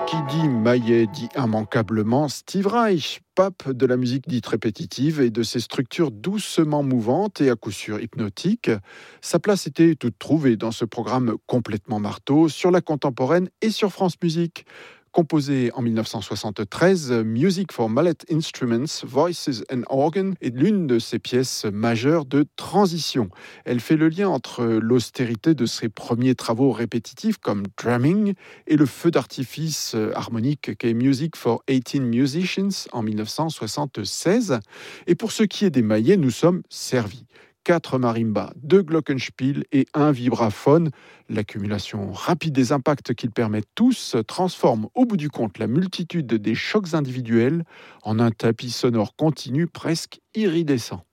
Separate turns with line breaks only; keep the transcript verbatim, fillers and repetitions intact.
Qui dit Maillet dit immanquablement Steve Reich, pape de la musique dite répétitive et de ses structures doucement mouvantes et à coup sûr hypnotiques. Sa place était toute trouvée dans ce programme complètement marteau sur la contemporaine et sur France Musique. Composé en dix-neuf cent soixante-treize, Music for Mallet Instruments, Voices and Organ est l'une de ses pièces majeures de transition. Elle fait le lien entre l'austérité de ses premiers travaux répétitifs comme Drumming et le feu d'artifice harmonique qu'est Music for eighteen Musicians en dix-neuf cent soixante-seize. Et pour ce qui est des maillets, nous sommes servis. Quatre marimbas, deux glockenspiel et un vibraphone. L'accumulation rapide des impacts qu'ils permettent tous transforme au bout du compte la multitude des chocs individuels en un tapis sonore continu presque iridescent.